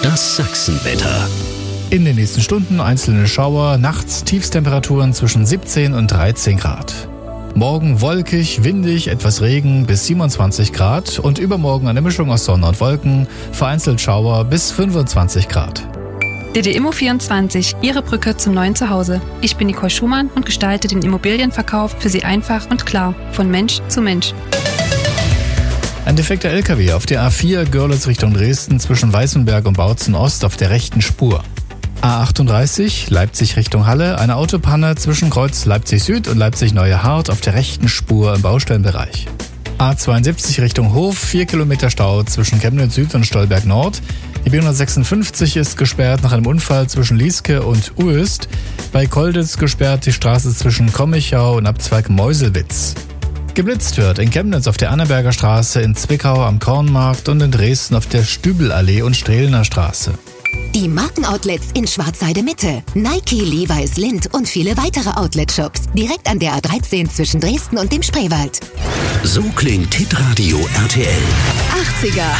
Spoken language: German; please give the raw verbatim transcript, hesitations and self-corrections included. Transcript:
Das Sachsenwetter. In den nächsten Stunden einzelne Schauer, nachts Tiefstemperaturen zwischen siebzehn und dreizehn Grad. Morgen wolkig, windig, etwas Regen bis siebenundzwanzig Grad und übermorgen eine Mischung aus Sonne und Wolken, vereinzelt Schauer bis fünfundzwanzig Grad. D D Immo vierundzwanzig, Ihre Brücke zum neuen Zuhause. Ich bin Nicole Schumann und gestalte den Immobilienverkauf für Sie einfach und klar, von Mensch zu Mensch. Ein defekter L K W auf der A vier Görlitz Richtung Dresden zwischen Weißenberg und Bautzen Ost auf der rechten Spur. A achtunddreißig Leipzig Richtung Halle, eine Autopanne zwischen Kreuz Leipzig Süd und Leipzig Neue Hart auf der rechten Spur im Baustellenbereich. A zweiundsiebzig Richtung Hof, vier Kilometer Stau zwischen Chemnitz Süd und Stolberg Nord. Die B hundertsechsundfünfzig ist gesperrt nach einem Unfall zwischen Lieske und Uest. Bei Kolditz gesperrt die Straße zwischen Kommichau und Abzweig Meuselwitz. Geblitzt wird in Chemnitz auf der Annaberger Straße, in Zwickau am Kornmarkt und in Dresden auf der Stübelallee und Strehlener Straße. Die Markenoutlets in Schwarzheide Mitte. Nike, Levi's, Lindt und viele weitere Outlet-Shops. Direkt an der A dreizehn zwischen Dresden und dem Spreewald. So klingt Hitradio R T L. achtziger